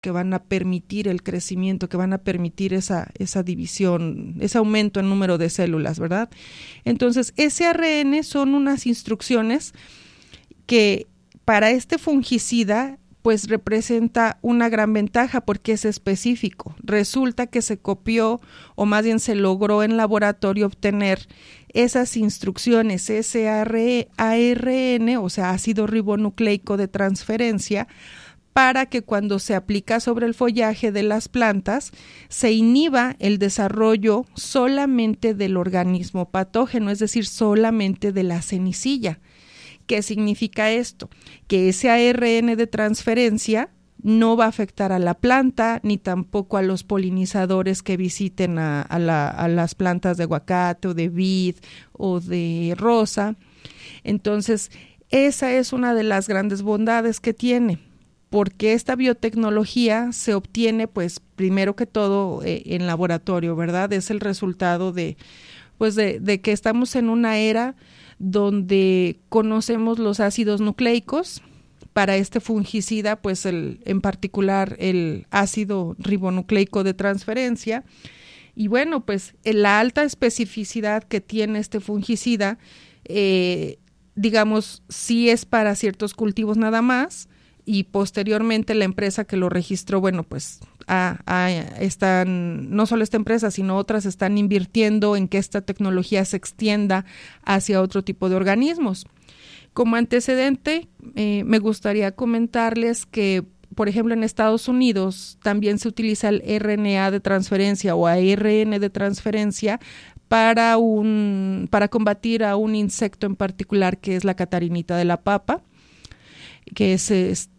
que van a permitir el crecimiento, que van a permitir esa división, ese aumento en número de células, ¿verdad? Entonces, ese ARN son unas instrucciones que para este fungicida pues representa una gran ventaja porque es específico. Resulta que se copió, o más bien se logró en laboratorio obtener esas instrucciones, ese ARN, o sea, ácido ribonucleico de transferencia, para que cuando se aplica sobre el follaje de las plantas se inhiba el desarrollo solamente del organismo patógeno, es decir, solamente de la cenicilla. ¿Qué significa esto? Que ese ARN de transferencia no va a afectar a la planta ni tampoco a los polinizadores que visiten a las plantas de aguacate o de vid o de rosa. Entonces, esa es una de las grandes bondades que tiene, porque esta biotecnología se obtiene, pues, primero que todo en laboratorio, ¿verdad? Es el resultado de que estamos en una era donde conocemos los ácidos nucleicos. Para este fungicida, pues en particular el ácido ribonucleico de transferencia. Y bueno, pues la alta especificidad que tiene este fungicida, digamos, sí es para ciertos cultivos nada más, y posteriormente la empresa que lo registró, bueno, pues están, no solo esta empresa, sino otras están invirtiendo en que esta tecnología se extienda hacia otro tipo de organismos. Como antecedente, me gustaría comentarles que, por ejemplo, en Estados Unidos también se utiliza el RNA de transferencia o ARN de transferencia para combatir a un insecto en particular que es la catarinita de la papa, que es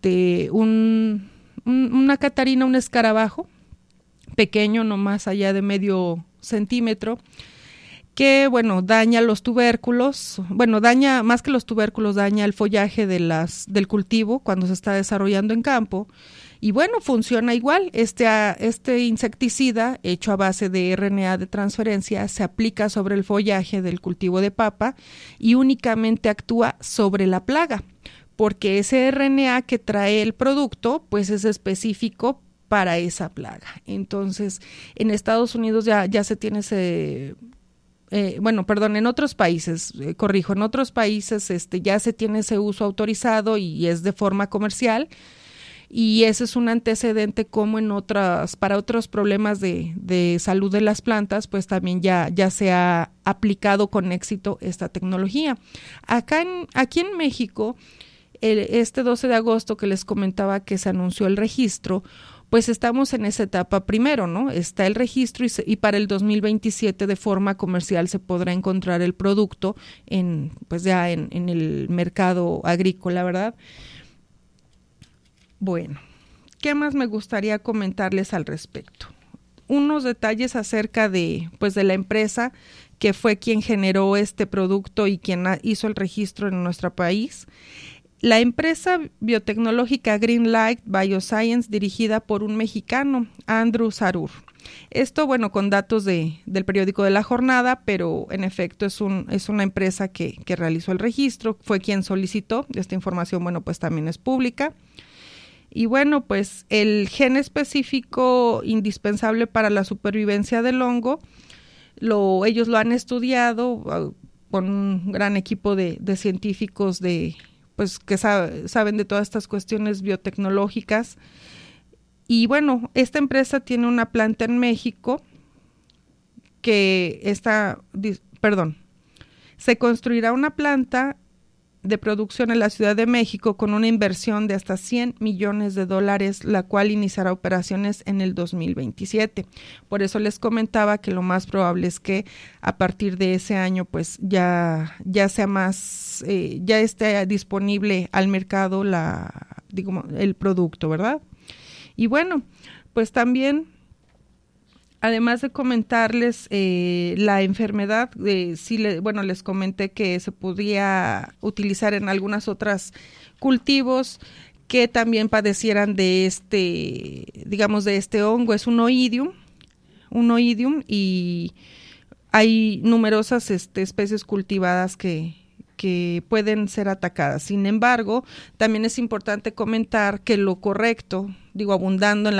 una catarina, un escarabajo pequeño, no más allá de medio centímetro, que, bueno, daña los tubérculos, daña, más que los tubérculos, daña el follaje del cultivo cuando se está desarrollando en campo. Y bueno, funciona igual. Este insecticida, hecho a base de RNA de transferencia, se aplica sobre el follaje del cultivo de papa y únicamente actúa sobre la plaga, porque ese RNA que trae el producto, pues es específico para esa plaga. Entonces, en Estados Unidos ya se tiene en otros países, en otros países ya se tiene ese uso autorizado y es de forma comercial, y ese es un antecedente como para otros problemas de salud de las plantas, pues también ya se ha aplicado con éxito esta tecnología. Aquí en México, este 12 de agosto que les comentaba que se anunció el registro, pues estamos en esa etapa primero, ¿no? Está el registro y para el 2027 de forma comercial se podrá encontrar el producto en el mercado agrícola, ¿verdad? Bueno, ¿qué más me gustaría comentarles al respecto? Unos detalles acerca de la empresa que fue quien generó este producto y quien hizo el registro en nuestro país. La empresa biotecnológica Greenlight Bioscience, dirigida por un mexicano, Andrew Sarur. Esto, con datos del periódico de La Jornada, pero en efecto es una empresa que realizó el registro, fue quien solicitó. Esta información, pues también es pública. Y pues el gen específico indispensable para la supervivencia del hongo, ellos lo han estudiado con un gran equipo de científicos que saben de todas estas cuestiones biotecnológicas. Y esta empresa tiene una planta en México se construirá una planta de producción en la Ciudad de México con una inversión de hasta $100 millones, la cual iniciará operaciones en el 2027. Por eso les comentaba que lo más probable es que a partir de ese año pues ya sea más, ya esté disponible al mercado el producto, ¿verdad? Y pues también, además de comentarles la enfermedad, les comenté que se podía utilizar en algunas otras cultivos que también padecieran de este hongo. Es un oidium, y hay numerosas especies cultivadas que pueden ser atacadas. Sin embargo, también es importante comentar que lo correcto, abundando en